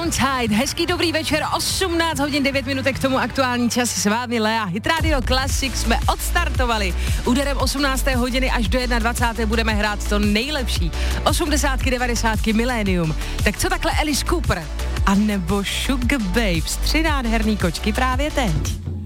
Downside, hezký dobrý večer, 18 hodin 9 minutek k tomu aktuální čas, s vámi Lea. Hit Radio Classic jsme odstartovali. Úderem 18. hodiny až do 21. budeme hrát to nejlepší. 80, 90, Millennium. Tak co takhle Alice Cooper? A nebo Sugar Babes, 3 nádherný kočky právě teď.